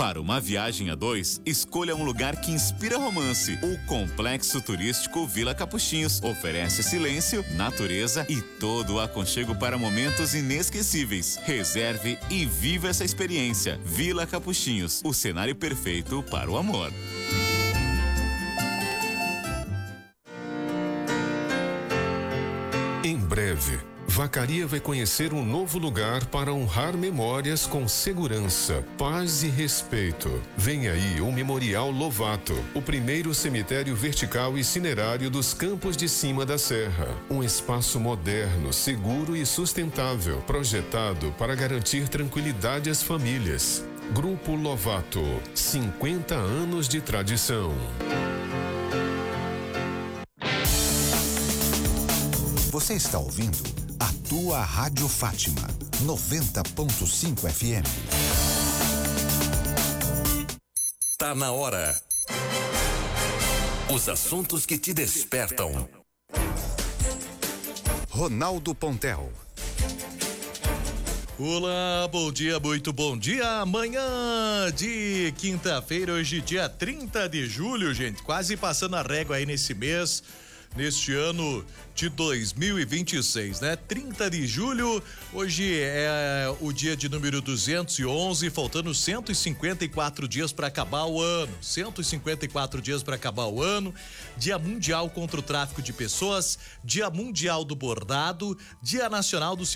Para uma viagem a dois, escolha um lugar que inspira romance. O Complexo Turístico Vila Capuchinhos oferece silêncio, natureza e todo o aconchego para momentos inesquecíveis. Reserve e viva essa experiência. Vila Capuchinhos, o cenário perfeito para o amor. Em breve, Vacaria vai conhecer um novo lugar para honrar memórias com segurança, paz e respeito. Vem aí o Memorial Lovato, o primeiro cemitério vertical e cinerário dos Campos de Cima da Serra. Um espaço moderno, seguro e sustentável, projetado para garantir tranquilidade às famílias. Grupo Lovato, 50 anos de tradição. Você está ouvindo a tua Rádio Fátima, 90.5 FM. Tá na hora. Os assuntos que te despertam. Ronaldo Pontel. Olá, bom dia, muito bom dia. Amanhã de quinta-feira, hoje dia 30 de julho, gente. Quase passando a régua aí nesse mês. Neste ano de 2026, né? 30 de julho, hoje é o dia de número 211, faltando 154 dias para acabar o ano. 154 dias para acabar o ano. Dia Mundial contra o Tráfico de Pessoas, Dia Mundial do Bordado, Dia Nacional do